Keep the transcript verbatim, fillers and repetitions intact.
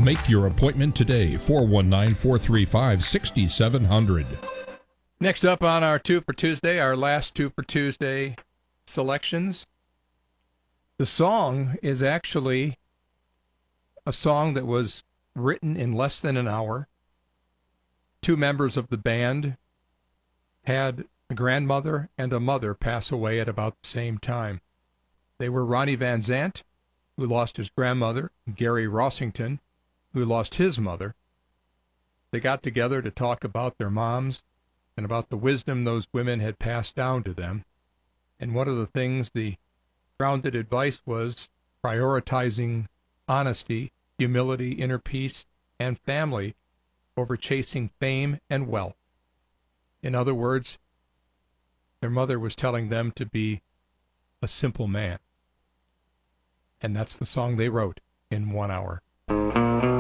Make your appointment today, four one nine, four three five, six seven zero zero. Next up on our Two for Tuesday, our last Two for Tuesday selections. The song is actually a song that was written in less than an hour. Two members of the band had a grandmother and a mother pass away at about the same time. They were Ronnie Van Zant, who lost his grandmother, and Gary Rossington, who lost his mother. They got together to talk about their moms and about the wisdom those women had passed down to them. And one of the things, the grounded advice was prioritizing honesty, humility, inner peace, and family over chasing fame and wealth. In other words, their mother was telling them to be a simple man. And that's the song they wrote in one hour.